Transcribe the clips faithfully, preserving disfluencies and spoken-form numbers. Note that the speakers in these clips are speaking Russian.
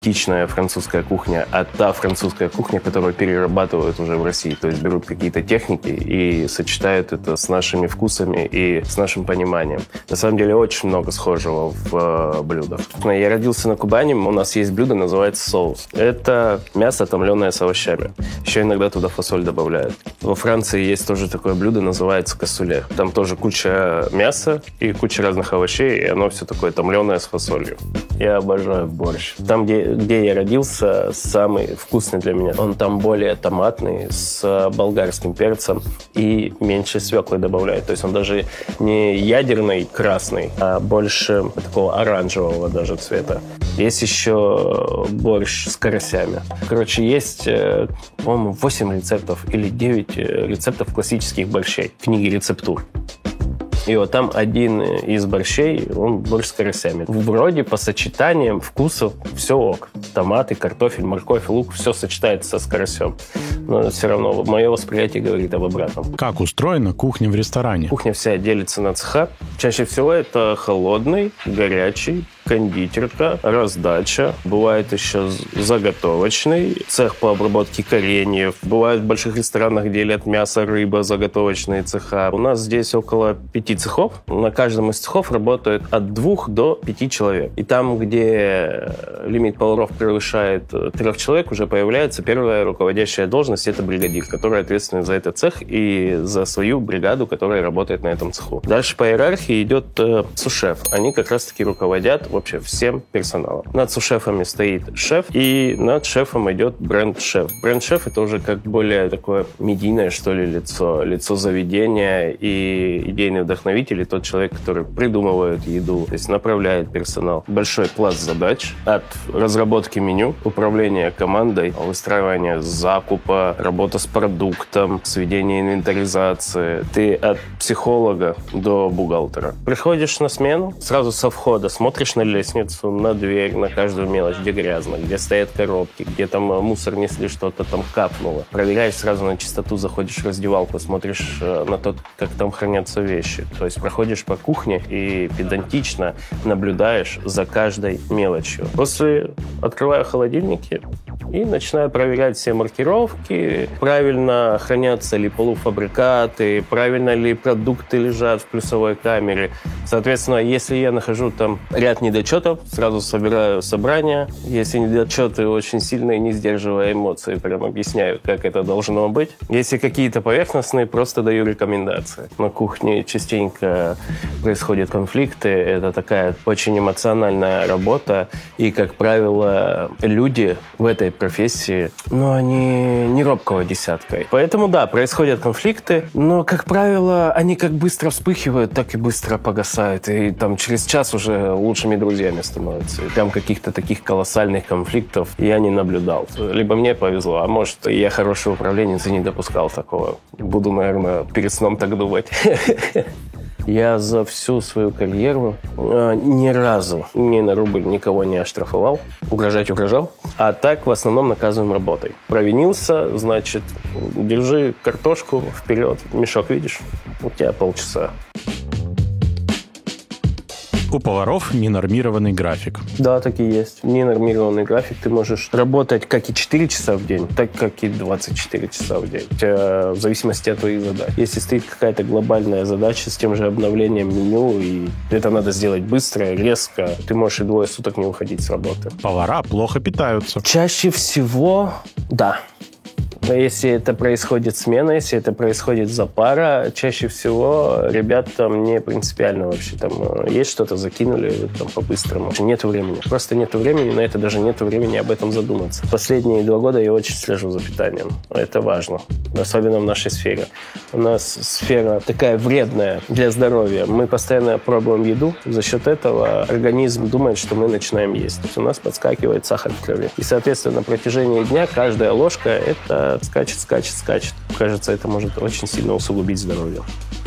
типичная французская кухня, а та французская кухня, которую перерабатывают уже в России. То есть берут какие-то техники и сочетают это с нашими вкусами и с нашим пониманием. На самом деле очень много схожего в э, блюдах. Я родился на Кубани, у нас есть блюдо, называется соус. Это мясо, томленое с овощами. Еще иногда туда фасоль добавляют. Во Франции есть тоже такое блюдо, называется кассуле. Там тоже куча мяса и куча разных овощей, и оно все такое томленое с фасолью. Я обожаю борщ. Там, где где я родился, самый вкусный для меня. Он там более томатный, с болгарским перцем и меньше свеклы добавляют. То есть он даже не ядерный красный, а больше такого оранжевого даже цвета. Есть еще борщ с карасями. Короче, есть, по-моему, восемь рецептов или девять рецептов классических борщей в книге рецептур. И вот там один из борщей, он борщ с карасями. Вроде по сочетаниям вкусов все ок. Томаты, картофель, морковь, лук, все сочетается с карасем. Но все равно мое восприятие говорит об обратном. Как устроена кухня в ресторане? Кухня вся делится на цеха. Чаще всего это холодный, горячий, кондитерка, раздача. Бывает еще заготовочный, цех по обработке кореньев. Бывает в больших ресторанах делят мясо, рыба, заготовочные цеха. У нас здесь около пяти цехов. На каждом из цехов работает от двух до пяти человек. И там, где лимит поваров превышает трех человек, уже появляется первая руководящая должность. Это бригадир, который ответственен за этот цех и за свою бригаду, которая работает на этом цеху. Дальше по иерархии идет э, сушеф. Они как раз-таки руководят вообще всем персоналом. Над сушефами стоит шеф, и над шефом идет бренд-шеф. Бренд-шеф — это уже как более такое медийное, что ли, лицо. Лицо заведения и идейный вдохновитель, и тот человек, который придумывает еду, то есть направляет персонал. Большой пласт задач от разработки меню, управления командой, выстраивания закупа, работа с продуктом, сведения инвентаризации. Ты от психолога до бухгалтера. Приходишь на смену, сразу со входа смотришь на лестницу, на дверь, на каждую мелочь, где грязно, где стоят коробки, где там мусор несли, что-то там капнуло. Проверяешь сразу на чистоту, заходишь в раздевалку, смотришь на то, как там хранятся вещи. То есть проходишь по кухне и педантично наблюдаешь за каждой мелочью. После открываю холодильники и начинаю проверять все маркировки, правильно хранятся ли полуфабрикаты, правильно ли продукты лежат в плюсовой камере. Соответственно, если я нахожу там ряд недочетов, сразу собираю собрание. Если недочеты очень сильные, не сдерживая эмоции, прям объясняю, как это должно быть. Если какие-то поверхностные, просто даю рекомендации. На кухне частенько происходят конфликты. Это такая очень эмоциональная работа. И, как правило, люди в этой профессии, ну, они не робкого десятка. Поэтому, да, происходят конфликты, но, как правило, они как быстро вспыхивают, так и быстро погасают. И там через час уже лучшими друзьями становятся. И прям каких-то таких колоссальных конфликтов я не наблюдал. Либо мне повезло, а может, я хороший управленец и не допускал такого. Буду, наверное, перед сном так думать. Я за всю свою карьеру э, ни разу ни на рубль никого не оштрафовал. Угрожать угрожал. А так в основном наказываем работой. Провинился, значит, держи картошку вперед. Мешок видишь? У тебя полчаса. У поваров ненормированный график. Да, так и есть. Ненормированный график. Ты можешь работать как и четыре часа в день, так как и двадцать четыре часа в день. В зависимости от твоих задач. Если стоит какая-то глобальная задача с тем же обновлением меню, и это надо сделать быстро, резко, ты можешь и двое суток не уходить с работы. Повара плохо питаются. Чаще всего, да. Если это происходит смена, если это происходит запара, чаще всего ребятам не принципиально вообще. Там есть что-то, закинули там по-быстрому. Нету времени. Просто нету времени, на это даже нету времени об этом задуматься. Последние два года я очень слежу за питанием. Это важно. Особенно в нашей сфере. У нас сфера такая вредная для здоровья. Мы постоянно пробуем еду. За счет этого организм думает, что мы начинаем есть. То есть у нас подскакивает сахар в крови. И, соответственно, на протяжении дня каждая ложка – это скачет, скачет, скачет. Кажется, это может очень сильно усугубить здоровье.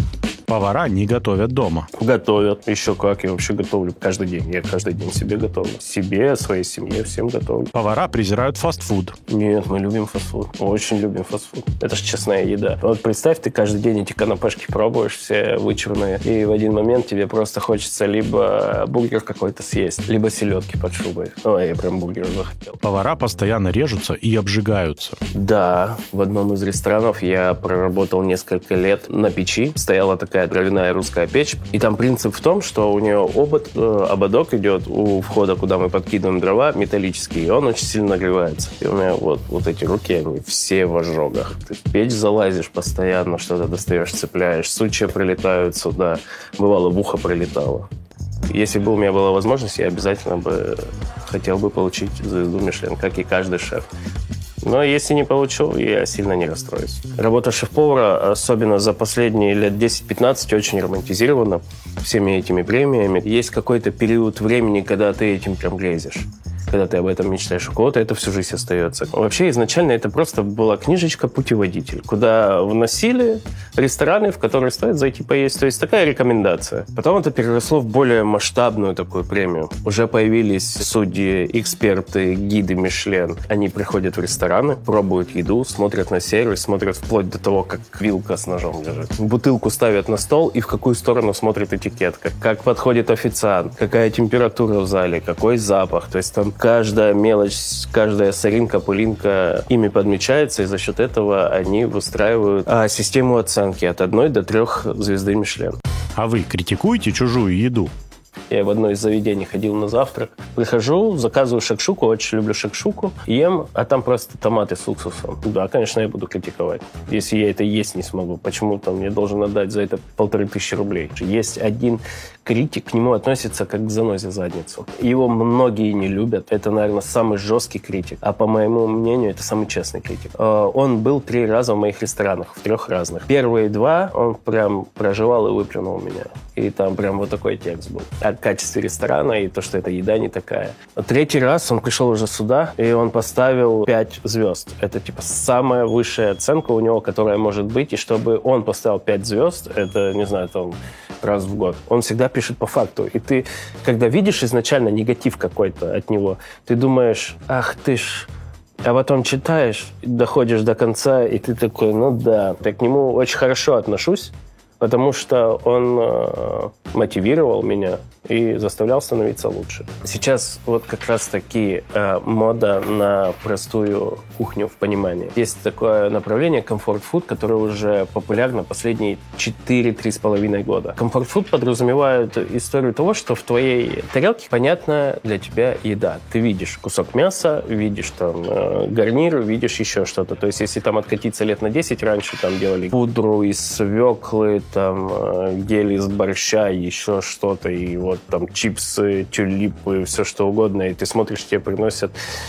Повара не готовят дома. Готовят. Еще как. Я вообще готовлю каждый день. Я каждый день себе готовлю. Себе, своей семье, всем готовлю. Повара презирают фастфуд. Нет, мы любим фастфуд. Очень любим фастфуд. Это же честная еда. Вот представь, ты каждый день эти канапешки пробуешь, все вычурные, и в один момент тебе просто хочется либо бургер какой-то съесть, либо селедки под шубой. Ой, я прям бургер захотел. Повара постоянно режутся и обжигаются. Да, в одном из ресторанов я проработал несколько лет на печи. Стояла такая дровяная русская печь. И там принцип в том, что у нее обод, э, ободок идет у входа, куда мы подкидываем дрова, металлический, и он очень сильно нагревается. И у меня вот, вот эти руки, они все в ожогах. Ты в печь залазишь постоянно, что-то достаешь, цепляешь. Сучья прилетают сюда. Бывало, в ухо прилетало. Если бы у меня была возможность, я обязательно бы хотел бы получить звезду Мишлен, как и каждый шеф. Но если не получу, я сильно не расстроюсь. Работа шеф-повара, особенно за последние лет десять-пятнадцать, очень романтизирована всеми этими премиями. Есть какой-то период времени, когда ты этим прям лезешь. Когда ты об этом мечтаешь, у кого-то это всю жизнь остается. Вообще, изначально это просто была книжечка-путеводитель, куда вносили рестораны, в которые стоит зайти поесть. То есть такая рекомендация. Потом это переросло в более масштабную такую премию. Уже появились судьи, эксперты, гиды Мишлен. Они приходят в рестораны, пробуют еду, смотрят на сервис, смотрят вплоть до того, как вилка с ножом лежит. Бутылку ставят на стол и в какую сторону смотрит этикетка. Как подходит официант, какая температура в зале, какой запах. То есть там каждая мелочь, каждая соринка, пылинка ими подмечается, и за счет этого они выстраивают а, систему оценки от одной до трех звезды Мишлен. А вы критикуете чужую еду? Я в одно из заведений ходил на завтрак. Прихожу, заказываю шакшуку, очень люблю шакшуку, ем, а там просто томаты с уксусом. Да, конечно, я буду критиковать. Если я это есть не смогу, почему-то мне должен отдать за это полторы тысячи рублей. Есть один критик, к нему относится как к занозе в задницу. Его многие не любят. Это, наверное, самый жесткий критик. А по моему мнению, это самый честный критик. Он был три раза в моих ресторанах, в трех разных. Первые два он прям проживал и выплюнул меня. И там прям вот такой текст был. О качестве ресторана и то, что эта еда не такая. Третий раз он пришел уже сюда, и он поставил пять звезд. Это типа самая высшая оценка у него, которая может быть. И чтобы он поставил пять звезд, это, не знаю, там раз в год. Он всегда пишет по факту. И ты, когда видишь изначально негатив какой-то от него, ты думаешь, ах ты ж... А потом читаешь, доходишь до конца, и ты такой, ну да. Я к нему очень хорошо отношусь, потому что он э, мотивировал меня и заставлял становиться лучше. Сейчас вот как раз-таки э, мода на простую кухню в понимании. Есть такое направление комфорт-фуд, которое уже популярно последние четыре-три с половиной года. Комфорт-фуд подразумевает историю того, что в твоей тарелке понятная для тебя еда. Ты видишь кусок мяса, видишь там э, гарнир, видишь еще что-то. То есть если там откатиться лет на десять раньше, там делали пудру из свеклы, там э, гель из борща, еще что-то, и вот там чипсы, тюлипы, все что угодно, и ты смотришь, тебе приносят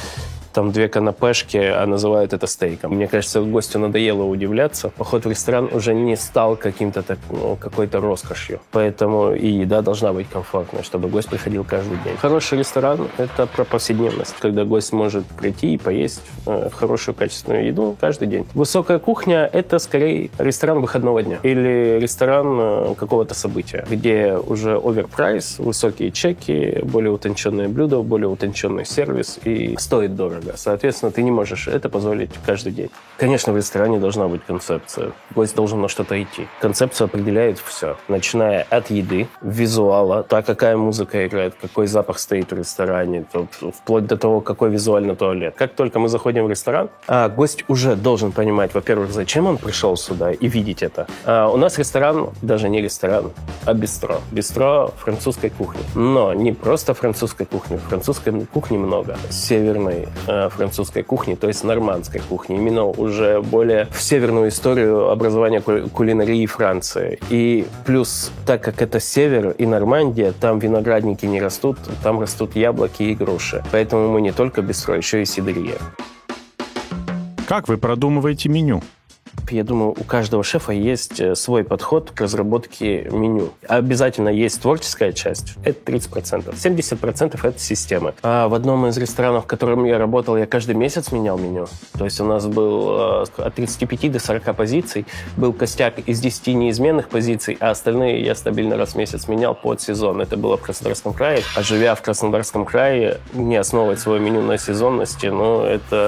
там две канапешки, а называют это стейком. Мне кажется, гостю надоело удивляться. Поход в ресторан уже не стал каким-то так, ну, какой-то роскошью. Поэтому и еда должна быть комфортной, чтобы гость приходил каждый день. Хороший ресторан – это про повседневность, когда гость может прийти и поесть э, хорошую качественную еду каждый день. Высокая кухня – это скорее ресторан выходного дня или ресторан э, какого-то события, где уже оверпрайс, высокие чеки, более утонченные блюда, более утонченный сервис и стоит дорого. Соответственно, ты не можешь это позволить каждый день. Конечно, в ресторане должна быть концепция. Гость должен на что-то идти. Концепция определяет все. Начиная от еды, визуала, та, какая музыка играет, какой запах стоит в ресторане, то, вплоть до того, какой визуально туалет. Как только мы заходим в ресторан, а, гость уже должен понимать, во-первых, зачем он пришел сюда и видеть это. А, у нас ресторан, даже не ресторан, а бистро. Бистро французской кухни. Но не просто французской кухни. Французской кухни много. Северной французской кухни, то есть нормандской кухни, именно уже более в северную историю образования кулинарии Франции. И плюс, так как это север и Нормандия, там виноградники не растут, там растут яблоки и груши. Поэтому мы не только бистро, еще и сидерия. Как вы продумываете меню? я думаю, у каждого шефа есть свой подход к разработке меню. Обязательно есть творческая часть, это тридцать процентов. семьдесят процентов это системы. А в одном из ресторанов, в котором я работал, я каждый месяц менял меню. То есть у нас был от тридцати пяти до сорока позиций, был костяк из десяти неизменных позиций, а остальные я стабильно раз в месяц менял под сезон. Это было в Краснодарском крае. А живя в Краснодарском крае, не основывать свое меню на сезонности, ну, это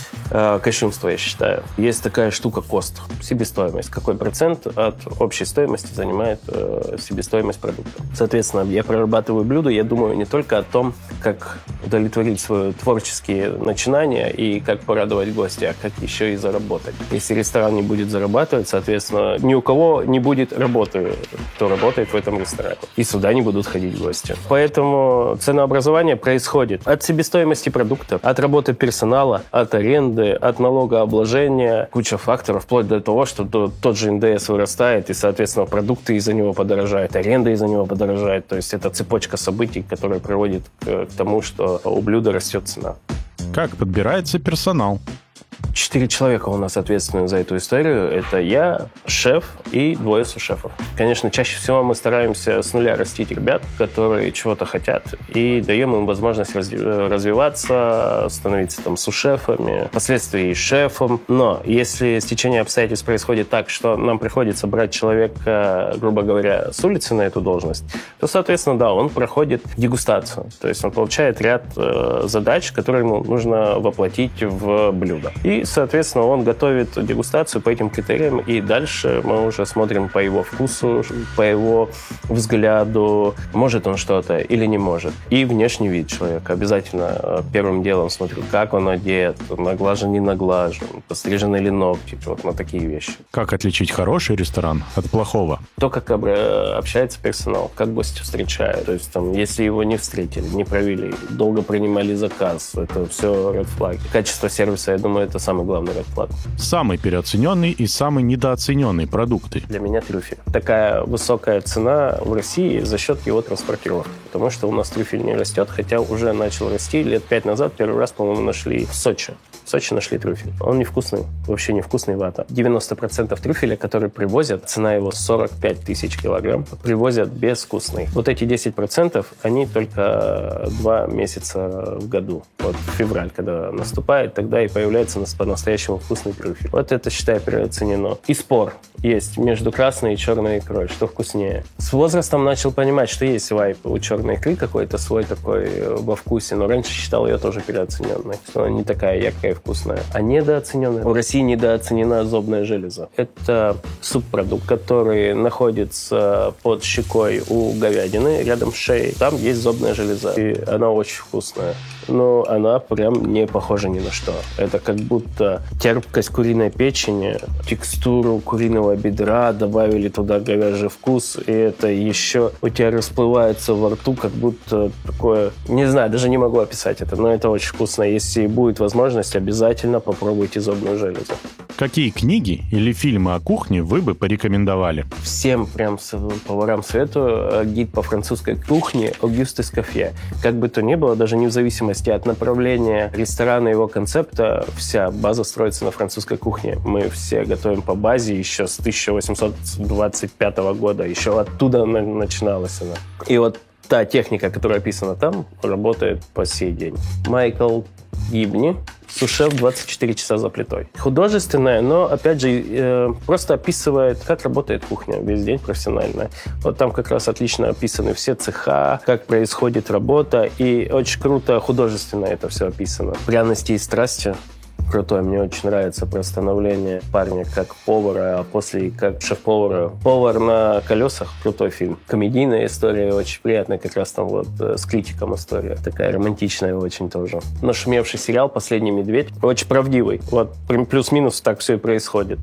э, кощунство, я считаю. Есть такая штука кост, себестоимость. Какой процент от общей стоимости занимает э, себестоимость продукта. Соответственно, я прорабатываю блюдо, я думаю не только о том, как удовлетворить свои творческие начинания и как порадовать гостя, а как еще и заработать. Если ресторан не будет зарабатывать, соответственно, ни у кого не будет работы, кто работает в этом ресторане. И сюда не будут ходить гости. Поэтому ценообразование происходит от себестоимости продукта, от работы персонала, от аренды, от налогообложения, куча факторов, вплоть до того, что тот же эн дэ эс вырастает, и, соответственно, продукты из-за него подорожают, аренда из-за него подорожает. То есть это цепочка событий, которая приводит к тому, что у блюда растет цена. Как подбирается персонал? Четыре человека у нас ответственны за эту историю. Это я, шеф и двое сушефов. Конечно, чаще всего мы стараемся с нуля растить ребят, которые чего-то хотят, и даем им возможность развиваться, становиться там сушефами, впоследствии шефом. Но если стечение обстоятельств происходит так, что нам приходится брать человека, грубо говоря, с улицы на эту должность, то, соответственно, да, он проходит дегустацию. То есть он получает ряд э, задач, которые ему нужно воплотить в блюдо. И, соответственно, он готовит дегустацию по этим критериям, и дальше мы уже смотрим по его вкусу, по его взгляду, может он что-то или не может. И внешний вид человека. Обязательно первым делом смотрю, как он одет, наглажен, не наглажен, пострижены ли ногти, вот на такие вещи. Как отличить хороший ресторан от плохого? То, как общается персонал, как гости встречают. То есть, там, если его не встретили, не провели, долго принимали заказ, это все red flag. Качество сервиса, я думаю, это самый главный red flag. Самый переоцененный и самый недооцененный продукты. Для меня трюфель. Такая высокая цена в России за счет его транспортировки. Потому что у нас трюфель не растет, хотя уже начал расти. Лет пять назад первый раз, по-моему, нашли в Сочи. В Сочи нашли трюфель. Он невкусный. Вообще невкусный вата. девяносто процентов трюфеля, который привозят, цена его сорок пять тысяч килограмм, привозят безвкусный. Вот эти десять процентов, они только два месяца в году. Вот февраль, когда наступает, тогда и появляется по-настоящему вкусный трюфель. Вот это, считаю, переоценено. И спор есть между красной и черной икрой. Что вкуснее? С возрастом начал понимать, что есть вайп у черной икры какой-то свой такой во вкусе, но раньше считал ее тоже переоцененной. Что она не такая яркая и вкусная. А недооцененная? У России недооценена зобная железа. Это субпродукт, который находится под щекой у говядины, рядом с шеей. Там есть зобная железа. И она очень вкусная. Но она прям не похожа ни на что. Это как будто терпкость куриной печени, текстуру куриного бедра, добавили туда говяжий вкус, и это еще у тебя расплывается во рту, как будто такое... Не знаю, даже не могу описать это, но это очень вкусно. Если будет возможность, обязательно попробуйте зобную железу. Какие книги или фильмы о кухне вы бы порекомендовали? Всем прям поварам советую гид по французской кухне Огюст Эскофье. Как бы то ни было, даже не в зависимости от направления ресторана, его концепта, вся база строится на французской кухне. Мы все готовим по базе еще с тысяча восемьсот двадцать пятого года. Еще оттуда начиналась она. И вот та техника, которая описана там, работает по сей день. Майкл Гибни, сушеф двадцать четыре часа за плитой. Художественная, но, опять же, э, просто описывает, как работает кухня весь день профессиональная. Вот там как раз отлично описаны все цеха, как происходит работа, и очень круто художественно это все описано. Пряности и страсти. Крутой, мне очень нравится про становление парня как повара, а после как шеф-повара. «Повар на колесах» — крутой фильм. Комедийная история, очень приятная, как раз там вот с критиком история. Такая романтичная очень тоже. Нашумевший сериал «Последний медведь» очень правдивый. Вот плюс-минус так все и происходит.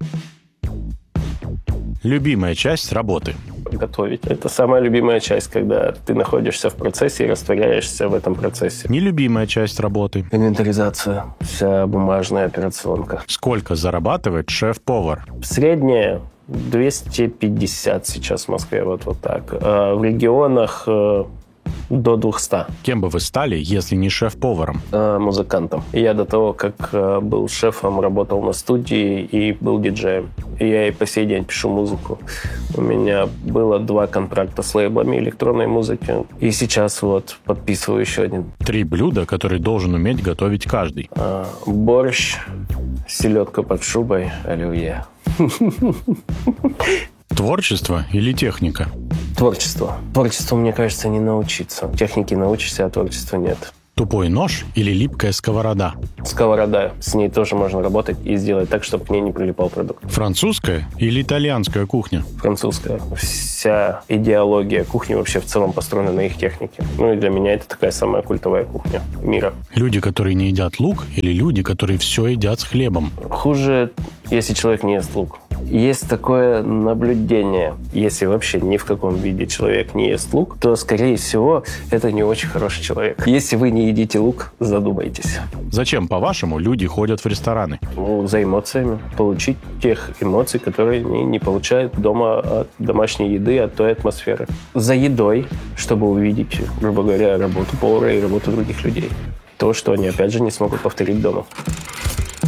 Любимая часть работы? Готовить. Это самая любимая часть, когда ты находишься в процессе и растворяешься в этом процессе. Нелюбимая часть работы? Инвентаризация. Вся бумажная операционка. Сколько зарабатывает шеф-повар? Средняя двести пятьдесят сейчас в Москве, вот, вот так. А в регионах до двухсот. Кем бы вы стали, если не шеф-поваром? Э, музыкантом. Я до того, как э, был шефом, работал на студии и был диджеем. И я и по сей день пишу музыку. У меня было два контракта с лейблами электронной музыки. И сейчас вот подписываю еще один. Три блюда, которые должен уметь готовить каждый. Э, борщ, селедка под шубой, оливье. Творчество или техника? Творчество. Творчеству, мне кажется, не научиться. Техники научишься, а творчества нет. Тупой нож или липкая сковорода? Сковорода. С ней тоже можно работать и сделать так, чтобы к ней не прилипал продукт. Французская или итальянская кухня? Французская. Вся идеология кухни вообще в целом построена на их технике. Ну и для меня это такая самая культовая кухня мира. Люди, которые не едят лук, или люди, которые все едят с хлебом? Хуже, если человек не ест лук. Есть такое наблюдение. Если вообще ни в каком виде человек не ест лук, то, скорее всего, это не очень хороший человек. Если вы не едите лук, задумайтесь. Зачем, по-вашему, люди ходят в рестораны? Ну, за эмоциями. Получить тех эмоций, которые они не получают дома от домашней еды, от той атмосферы. За едой, чтобы увидеть, грубо говоря, работу повара и работу других людей. То, что они, опять же, не смогут повторить дома.